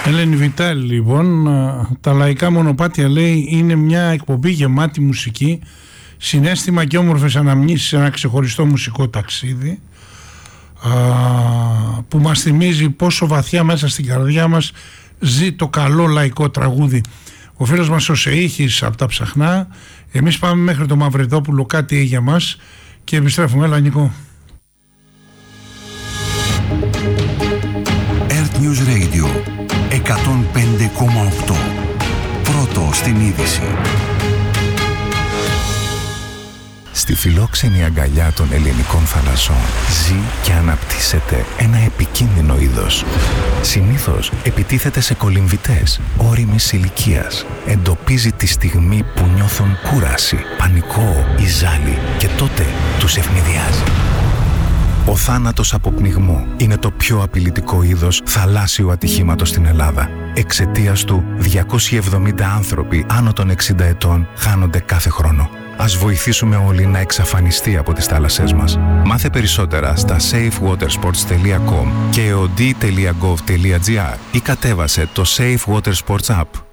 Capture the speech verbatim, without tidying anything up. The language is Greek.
Ελένη Βιτάλη, λοιπόν, τα λαϊκά μονοπάτια, λέει, είναι μια εκπομπή γεμάτη μουσική, συναίσθημα και όμορφες αναμνήσεις, ένα ξεχωριστό μουσικό ταξίδι α, που μας θυμίζει πόσο βαθιά μέσα στην καρδιά μας ζει το καλό λαϊκό τραγούδι. Ο φίλος μας ο Σεΐχης από τα Ψαχνά. Εμείς πάμε μέχρι το Μαυριδόπουλο, κάτι για μας, και επιστρέφουμε. Έλα, Νικό. Earth News Radio εκατόν πέντε κόμμα οκτώ. Πρώτο στην είδηση. Στη φιλόξενη αγκαλιά των ελληνικών θαλασσών ζει και αναπτύσσεται ένα επικίνδυνο είδος. Συνήθως επιτίθεται σε κολυμβητές ώριμης ηλικίας. Εντοπίζει τη στιγμή που νιώθουν κούραση, πανικό ή ζάλι και τότε τους ευνηδιάζει. Ο θάνατος από πνιγμό είναι το πιο απειλητικό είδος θαλάσσιου ατυχήματος στην Ελλάδα. Εξαιτίας του, διακόσιοι εβδομήντα άνθρωποι άνω των εξήντα ετών χάνονται κάθε χρόνο. Ας βοηθήσουμε όλοι να εξαφανιστεί από τις θάλασσές μας. Μάθε περισσότερα στα safe water sports τελεία com και ο ντι τελεία gov τελεία gr ή κατέβασε το Safe Water Sports App.